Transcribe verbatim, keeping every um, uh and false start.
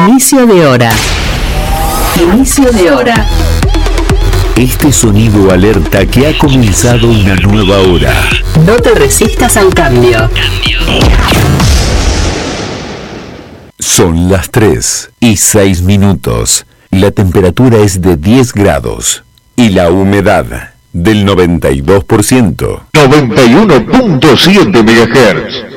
Inicio de hora. Inicio de hora. Este sonido alerta que ha comenzado una nueva hora. No te resistas al cambio. Son las tres y seis minutos. La temperatura es de diez grados y la humedad del noventa y dos por ciento. noventa y uno punto siete megahertz.